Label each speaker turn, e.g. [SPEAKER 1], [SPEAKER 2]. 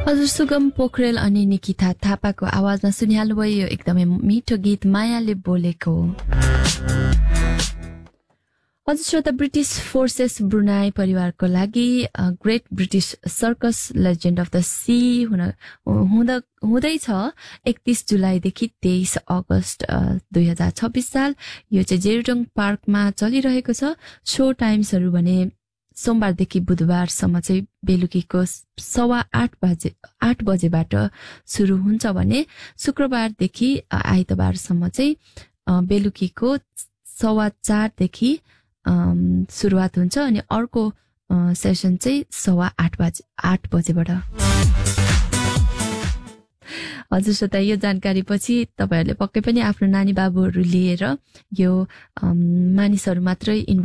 [SPEAKER 1] हजुर सुगम पोखरेल अनि निकिता थापाको आवाजमा सुनिहाल्नुभयो यो एकदमै मिठो गीत मायाले बोलेको। हजुर श्रोता, ब्रिटिस फोर्सेस ब्रुनाई परिवारको लागि great British circus legend of the C हुँदैछ 31 जुलाईदेखि 23 अगस्त 2026 साल। यो चाहिँ जेरुडङ पार्कमा चलिरहेको छ। शो टाइम्सहरू भने सोमबारदेखि बुधबारसम्म चाहिँ बेलुकीको 8:15 बजेबाट सुरु हुन्छ भने शुक्रबारदेखि आइतबारसम्म चाहिँ बेलुकीको 4:15 देखि सुरुवात हुन्छ अनि अर्को सेसन चाहिँ 8:15 बजेबाट। हजुर श्रोता, यो जानकारी पछि तपाईहरूले पक्कै पनि आफ्नो नानी बाबुहरू लिएर यो मानिसहरू मात्रै